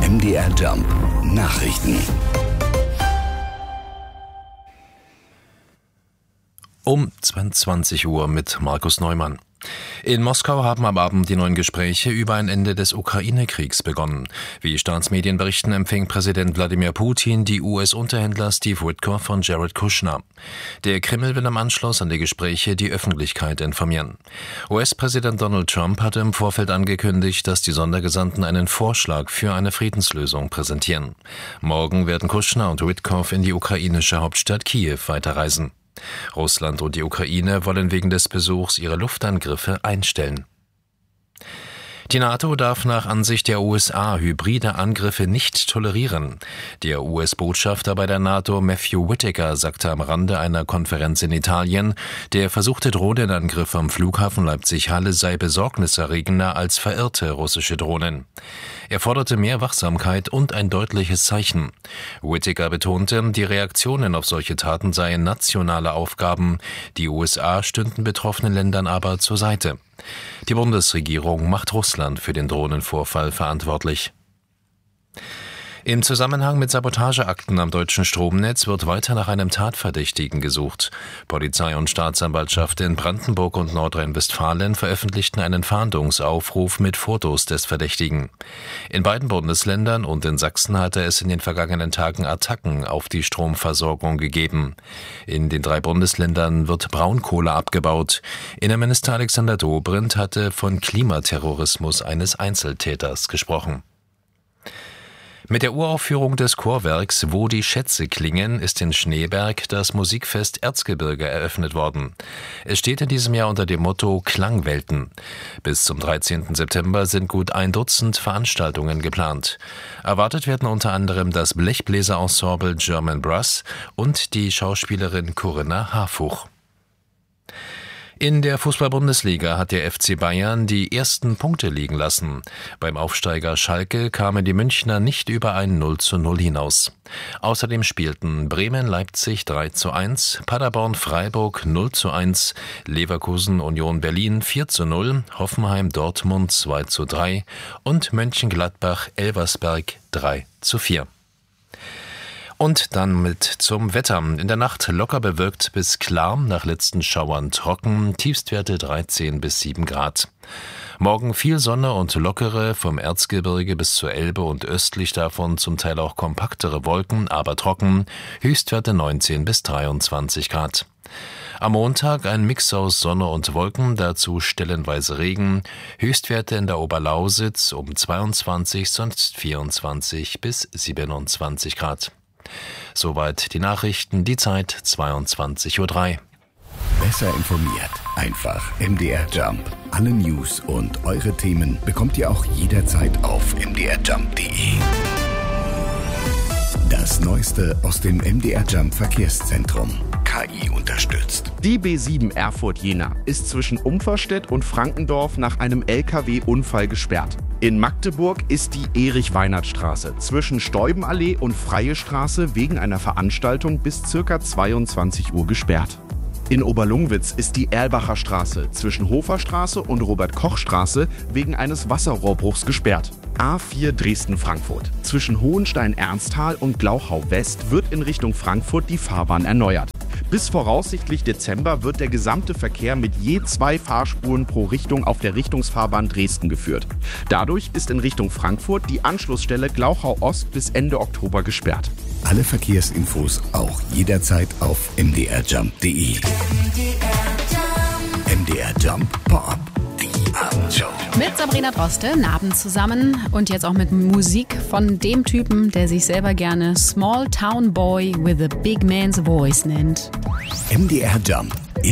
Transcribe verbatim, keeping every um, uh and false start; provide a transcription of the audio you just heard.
M D R Jump Nachrichten. Um zwanzig Uhr mit Markus Neumann. In Moskau haben am Abend die neuen Gespräche über ein Ende des Ukraine-Kriegs begonnen. Wie Staatsmedien berichten, empfing Präsident Wladimir Putin die U S-Unterhändler Steve Witkoff und Jared Kushner. Der Kreml will im Anschluss an die Gespräche die Öffentlichkeit informieren. U S-Präsident Donald Trump hatte im Vorfeld angekündigt, dass die Sondergesandten einen Vorschlag für eine Friedenslösung präsentieren. Morgen werden Kushner und Witkoff in die ukrainische Hauptstadt Kiew weiterreisen. Russland und die Ukraine wollen wegen des Besuchs ihre Luftangriffe einstellen. Die NATO darf nach Ansicht der U S A hybride Angriffe nicht tolerieren. Der U S-Botschafter bei der NATO Matthew Whitaker sagte am Rande einer Konferenz in Italien, der versuchte Drohnenangriff am Flughafen Leipzig-Halle sei besorgniserregender als verirrte russische Drohnen. Er forderte mehr Wachsamkeit und ein deutliches Zeichen. Whitaker betonte, die Reaktionen auf solche Taten seien nationale Aufgaben, die U S A stünden betroffenen Ländern aber zur Seite. Die Bundesregierung macht Russland für den Drohnenvorfall verantwortlich. Im Zusammenhang mit Sabotageakten am deutschen Stromnetz wird weiter nach einem Tatverdächtigen gesucht. Polizei und Staatsanwaltschaft in Brandenburg und Nordrhein-Westfalen veröffentlichten einen Fahndungsaufruf mit Fotos des Verdächtigen. In beiden Bundesländern und in Sachsen hatte es in den vergangenen Tagen Attacken auf die Stromversorgung gegeben. In den drei Bundesländern wird Braunkohle abgebaut. Innenminister Alexander Dobrindt hatte von Klimaterrorismus eines Einzeltäters gesprochen. Mit der Uraufführung des Chorwerks Wo die Schätze klingen ist in Schneeberg das Musikfest Erzgebirge eröffnet worden. Es steht in diesem Jahr unter dem Motto Klangwelten. Bis zum dreizehnten September sind gut ein Dutzend Veranstaltungen geplant. Erwartet werden unter anderem das Blechbläserensemble German Brass und die Schauspielerin Corinna Harfuch. In der Fußball-Bundesliga hat der F C Bayern die ersten Punkte liegen lassen. Beim Aufsteiger Schalke kamen die Münchner nicht über ein null zu null hinaus. Außerdem spielten Bremen-Leipzig drei zu eins, Paderborn-Freiburg null zu eins, Leverkusen-Union Berlin vier zu null, Hoffenheim-Dortmund zwei zu drei und Mönchengladbach-Elversberg drei zu vier. Und dann mit zum Wetter. In der Nacht locker bewölkt bis klar, nach letzten Schauern trocken, Tiefstwerte dreizehn bis sieben Grad. Morgen viel Sonne und lockere, vom Erzgebirge bis zur Elbe und östlich davon zum Teil auch kompaktere Wolken, aber trocken, Höchstwerte neunzehn bis dreiundzwanzig Grad. Am Montag ein Mix aus Sonne und Wolken, dazu stellenweise Regen, Höchstwerte in der Oberlausitz um zweiundzwanzig, sonst vierundzwanzig bis siebenundzwanzig Grad. Soweit die Nachrichten, die Zeit zweiundzwanzig Uhr drei. Besser informiert, einfach M D R Jump. Alle News und eure Themen bekommt ihr auch jederzeit auf m d r jump punkt d e. Das Neueste aus dem M D R Jump Verkehrszentrum. K I unterstützt. Die B sieben Erfurt-Jena ist zwischen Umferstedt und Frankendorf nach einem L K W-Unfall gesperrt. In Magdeburg ist die Erich-Weinert-Straße zwischen Steubenallee und Freie Straße wegen einer Veranstaltung bis ca. zweiundzwanzig Uhr gesperrt. In Oberlungwitz ist die Erlbacher Straße zwischen Hoferstraße und Robert-Koch-Straße wegen eines Wasserrohrbruchs gesperrt. A vier Dresden-Frankfurt. Zwischen Hohenstein-Ernsthal und Glauchau-West wird in Richtung Frankfurt die Fahrbahn erneuert. Bis voraussichtlich Dezember wird der gesamte Verkehr mit je zwei Fahrspuren pro Richtung auf der Richtungsfahrbahn Dresden geführt. Dadurch ist in Richtung Frankfurt die Anschlussstelle Glauchau Ost bis Ende Oktober gesperrt. Alle Verkehrsinfos auch jederzeit auf m d r jump punkt d e. M D R Jump Pop. Die Abendshow. Mit Sabrina Droste, Abend zusammen und jetzt auch mit Musik von dem Typen, der sich selber gerne Small Town Boy with a Big Man's Voice nennt. M D R Jump